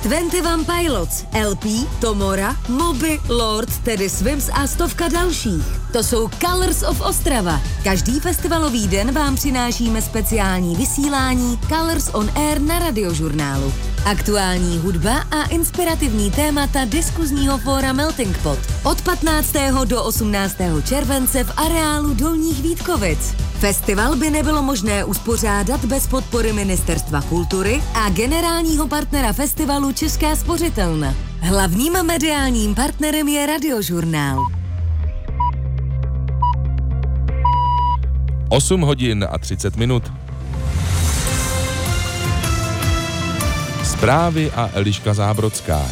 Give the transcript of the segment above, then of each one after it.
21 Pilots, LP, Tomora, Moby, Lord, Teddy Swims a stovka dalších. To jsou Colors of Ostrava. Každý festivalový den vám přinášíme speciální vysílání Colors on Air na Radiožurnálu. Aktuální hudba a inspirativní témata diskuzního fóra Melting Pot. Od 15. do 18. července v areálu Dolních Vítkovic. Festival by nebylo možné uspořádat bez podpory Ministerstva kultury a generálního partnera festivalu Česká spořitelna. Hlavním mediálním partnerem je Radiožurnál. 8 hodin a 30 minut. Zprávy a Eliška Zábrodská.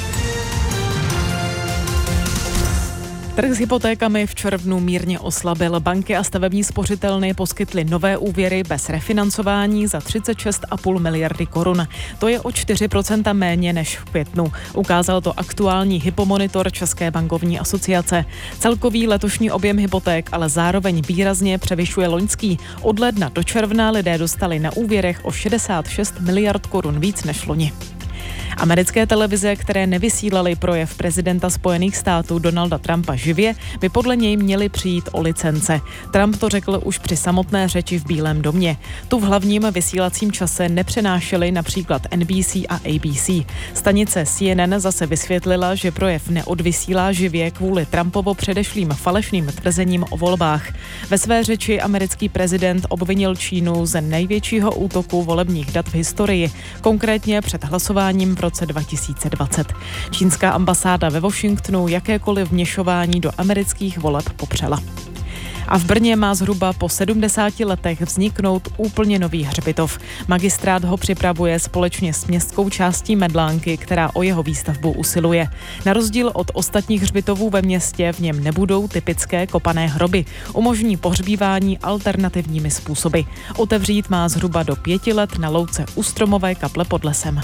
Trh s hypotékami v červnu mírně oslabil. Banky a stavební spořitelny poskytly nové úvěry bez refinancování za 36,5 miliardy korun. To je o 4% méně než v květnu. Ukázal to aktuální hypomonitor České bankovní asociace. Celkový letošní objem hypoték ale zároveň výrazně převyšuje loňský. Od ledna do června lidé dostali na úvěrech o 66 miliard korun víc než loni. Americké televize, které nevysílaly projev prezidenta Spojených států Donalda Trumpa živě, by podle něj měly přijít o licence. Trump to řekl už při samotné řeči v Bílém domě. Tu v hlavním vysílacím čase nepřenášely například NBC a ABC. Stanice CNN zase vysvětlila, že projev neodvysílá živě kvůli Trumpovo předešlým falešným tvrzením o volbách. Ve své řeči americký prezident obvinil Čínu ze největšího útoku volebních dat v historii, konkrétně před hlasováním v roce 2020. Čínská ambasáda ve Washingtonu jakékoliv vměšování do amerických voleb popřela. A v Brně má zhruba po 70 letech vzniknout úplně nový hřbitov. Magistrát ho připravuje společně s městskou částí Medlánky, která o jeho výstavbu usiluje. Na rozdíl od ostatních hřbitovů ve městě v něm nebudou typické kopané hroby. Umožní pohřbívání alternativními způsoby. Otevřít má zhruba do 5 let na louce u Stromové kaple pod lesem.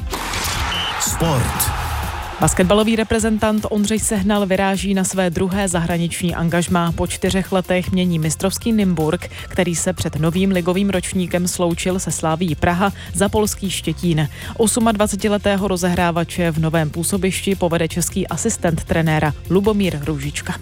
Sport. Basketbalový reprezentant Ondřej Sehnal vyráží na své druhé zahraniční angažmá. Po 4 letech mění mistrovský Nymburk, který se před novým ligovým ročníkem sloučil se Slavií Praha za polský Štětín. 28letého rozehrávače v novém působišti povede český asistent trenéra Lubomír Růžička.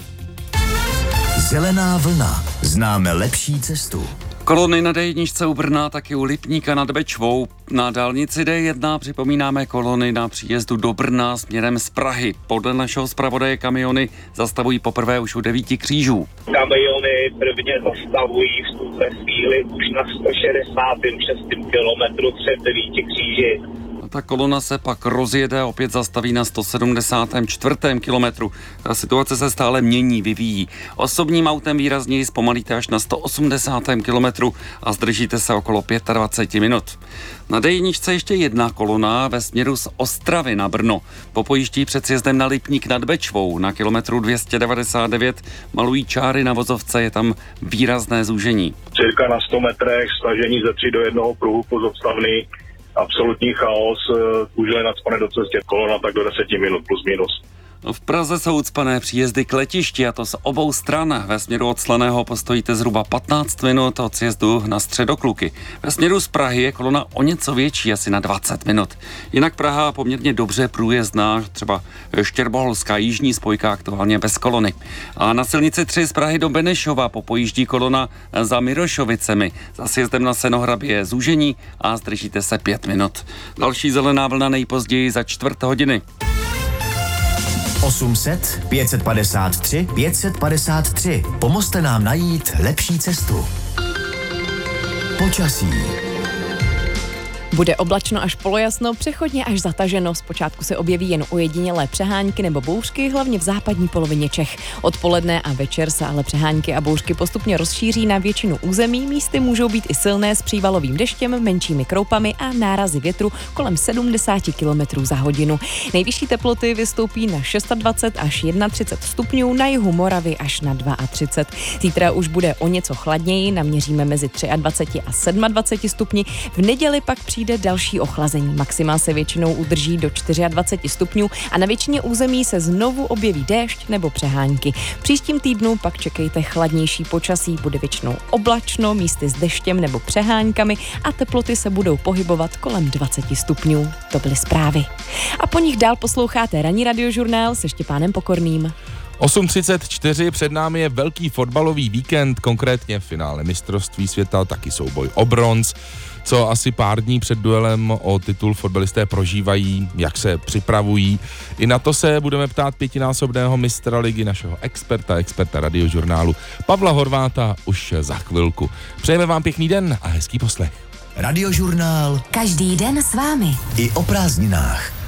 Zelená vlna. Známe lepší cestu. Kolony na D1 u Brna, taky u Lipníka nad Bečvou. Na dálnici D1 připomínáme kolony na příjezdu do Brna směrem z Prahy. Podle našeho zpravodaje kamiony zastavují poprvé už u 9 křížů. Kamiony prvně zastavují v tuhle chvíli už na 166. kilometru před 9 kříži. Ta kolona se pak rozjede, opět zastaví na 174. kilometru. Ta situace se stále mění, vyvíjí. Osobním autem výrazněji zpomalíte až na 180. kilometru a zdržíte se okolo 25 minut. Na D1 ještě jedna kolona ve směru z Ostravy na Brno. Po pojíždí před sjezdem na Lipník nad Bečvou na kilometru 299 malují čáry na vozovce, je tam výrazné zúžení. Cirka na 100 metrech stažení ze 3 do 1 pruhu pozostavný. Absolutní chaos, kůžele nacpané do cestě, kolona tak do 10 minut plus minus. V Praze jsou ucpané příjezdy k letišti, a to z obou stran. Ve směru od Slaného postojíte zhruba 15 minut od sjezdu na Středokluky. Ve směru z Prahy je kolona o něco větší, asi na 20 minut. Jinak Praha poměrně dobře průjezdná, třeba Štěrboholská jižní spojka aktuálně bez kolony. A na silnici 3 z Prahy do Benešova popojíždí kolona za Mirošovicemi. Za sjezdem na Senohrabě je zúžení a zdržíte se 5 minut. Další zelená vlna nejpozději za 1/4 hodiny. 800 553 553. Pomozte nám najít lepší cestu. Počasí. Bude oblačno až polojasno, přechodně až zataženo. Zpočátku se objeví jen ojedinělé přehánky nebo bouřky, hlavně v západní polovině Čech. Odpoledne a večer se ale přehánky a bouřky postupně rozšíří na většinu území. Místy můžou být i silné s přívalovým deštěm, menšími kroupami a nárazy větru kolem 70 km za hodinu. Nejvyšší teploty vystoupí na 26 až 31 stupňů, na jihu Moravy až na 32. Zítra už bude o něco chladněji, naměříme mezi 23 a 27 stupni. V neděli pak přijde další ochlazení. Maxima se většinou udrží do 24 stupňů a na většině území se znovu objeví déšť nebo přehánky. V příštím týdnu pak čekejte chladnější počasí, bude většinou oblačno, místy s deštěm nebo přeháňkami a teploty se budou pohybovat kolem 20 stupňů. To byly zprávy. A po nich dál posloucháte ranní radiožurnál se Štěpánem Pokorným. 8:34, před námi je velký fotbalový víkend, konkrétně finále mistrovství světa, taky souboj o bronz. Co asi pár dní před duelem o titul fotbalisté prožívají, jak se připravují. I na to se budeme ptát pětinásobného mistra ligy, našeho experta radiožurnálu Pavla Horváta už za chvilku. Přejeme vám pěkný den a hezký poslech. Radiožurnál Každý den s vámi. i o prázdninách.